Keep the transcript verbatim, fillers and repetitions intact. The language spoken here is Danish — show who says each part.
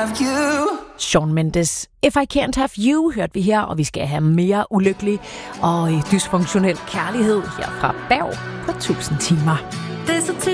Speaker 1: have you.
Speaker 2: Shawn Mendes, If I Can't Have You, hørte vi her, og vi skal have mere ulykkelig og dysfunktionel kærlighed her fra Berg på tusind timer.
Speaker 3: Det er så